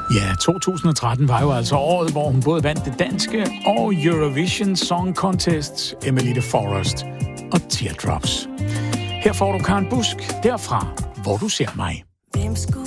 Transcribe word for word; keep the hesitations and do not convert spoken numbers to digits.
Ja, to tusind og tretten var jo altså året, hvor hun både vandt det danske og Eurovision Song Contest, Emily de Forest og Teardrops. Her får du Karen Busk, derfra, hvor du ser mig. Hvem skulle